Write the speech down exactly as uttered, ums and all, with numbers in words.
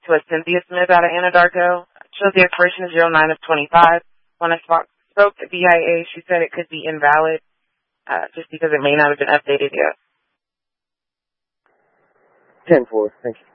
to a Cynthia Smith out of Anadarko. It shows the expiration is zero nine of twenty-five. When I spoke, spoke to B I A, she said it could be invalid uh, just because it may not have been updated yet. ten four, thank you.